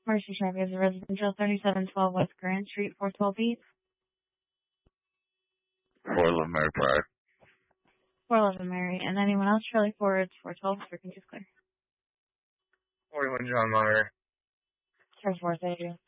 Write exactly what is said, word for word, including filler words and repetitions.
Mercy Drive is a residential, thirty-seven twelve West Grand Street, four twelve East. Portland, Mary Park. four eleven Mary. And anyone else? Charlie Forwards, four twelve, frequency is clear. forty-one John Monterey. Charlie Forwards, Adrian.